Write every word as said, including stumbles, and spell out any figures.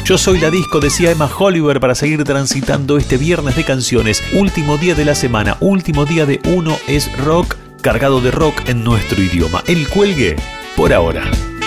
Yo soy La Disco, decía Emma Oliver, para seguir transitando este viernes de canciones. Último día de la semana, último día de Uno es Rock, cargado de rock en nuestro idioma. El cuelgue por ahora.